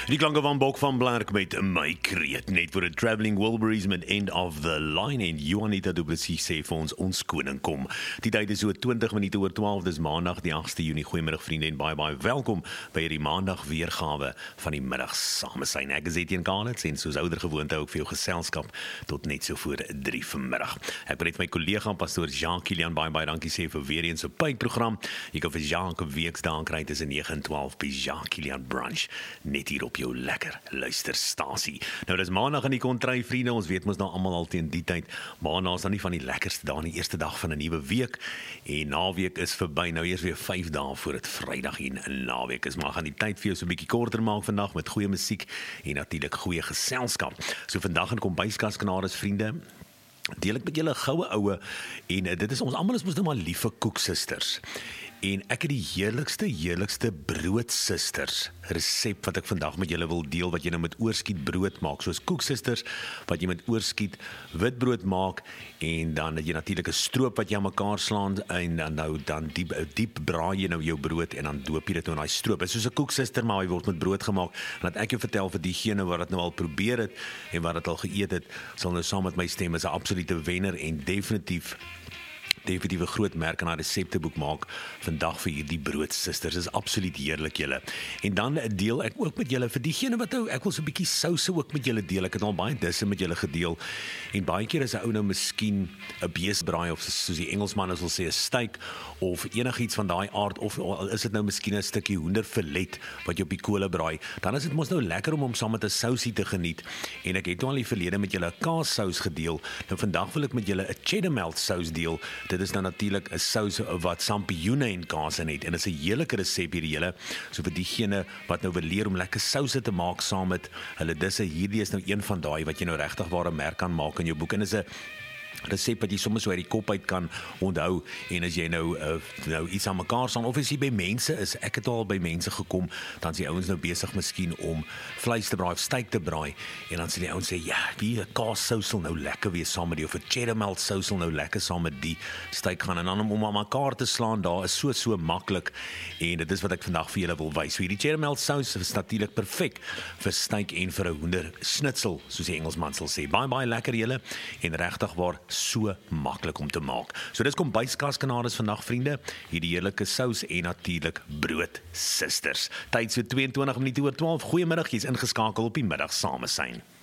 Die klanke van Bok van Blerk met My Kreet, net voor de Travelling Wilburys met End of the Line en Juanita Du Plessis sê vir ons koning kom. Die tyd is so 20 minute oor 12, dis maandag die 8de Junie. Goeiemiddag vriende en baie welkom by hierdie maandag weergawe van die middag samesyn. Ek is Etienne Kalitz en soos ouer gewoonte ook vir jou geselskap tot net so voor 3 vanmiddag. Ek wil net my kollega pastoor Jean-Kilian baie dankie sê vir weer eens 'n pyprogram. Jy kan vir Jean 'n weekdae kry tussen 9 en 12 by Jean-Kilian Brunch net hier op jou lekker luisterstasie. Nou dis maandag in die kontry vriende, ons weet mos nou almal al teen die tyd, maandag is dan nie van die lekkerste dae nie, eerste dag van 'n nuwe week en naweek is verby, nou eers weer 5 dae voor dit Vrydag en 'n naweek is, maar gaan die tyd vir jou so 'n bietjie korter maak vandag met goeie musiek en natuurlik goeie geselskap. So vandag in Kombuiskaskanades vriende, deel ek met julle 'n goue oue en dit is ons almal is mos nou maar lief vir koeksusters. En ek het die heerlikste broodsusters resep wat ek vandag met julle wil deel, wat jy nou met oorskiet brood maak, soos koeksusters wat jy met oorskiet witbrood maak en dan het jy natuurlik 'n stroop wat jy aan mekaar slaan en dan diep braai jy nou jou brood en dan doop jy dit nou in daai stroop. Dit is soos 'n koeksuster, maar hy word met brood gemaak. En dat ek jou vertel vir diegene wat dit nou al probeer het en wat dit al geëet het, sal nou saam met my stem as 'n absolute wenner en definitief 'n groot merk in haar resepteboek maak vandag vir hierdie broodsusters. Is absoluut heerlik julle. En dan deel ek ook met julle vir diegene wat nou, ek wil so 'n bietjie souse ook met julle deel. Ek het al baie disse met julle gedeel. En baie keer is 'n ou nou miskien 'n beesbraai of soos die Engelsmanne sal sê 'n steak of enigiets van daai aard of is dit nou miskien 'n stukkie hoenderfilet wat jy op die kolle braai. Dan is dit mos nou lekker om hom saam met 'n sousie te geniet. En ek het nou al die verlede met julle 'n kaassous gedeel. Nou vandag wil ek met julle 'n cheddar melt sous deel. Dit is dan natuurlik 'n sous wat sampioene en kaas in het en dit is 'n heerlike resep hierdie hele. So vir diegene wat nou wil leer om lekker souse te maak saam met hulle disse, hierdie is nou een van daai wat jy nou regtig ware merk kan maak in jou boek en is 'n resep wat jy soms so uit die kop uit kan onthou en as jy nou iets aan mekaar staan of as jy by mense is, ek het al by mense gekom, dan is die ouens nou besig miskien om vleis te braai of steak te braai en dan sê die ouens sê ja, die kaassous sal nou lekker wees saam met die of 'n cheddar melt sous sal nou lekker saam met die steak gaan en dan om aan mekaar te slaan, daar is so maklik en dit is wat ek vandag vir julle wil wys. So hierdie cheddar melt sous is natuurlik perfek vir steak en vir 'n hoender schnitzel, soos die Engelsman sal sê. Baie lekker julle en regtig waar so maklik om te maak. So dis Kombuiskaskanades vandag vriende, hierdie heerlike sous en natuurlik broodsusters. Tyd so 22 minute oor 12. Goeiemiddag, jy's ingeskakel op die middag samesyn.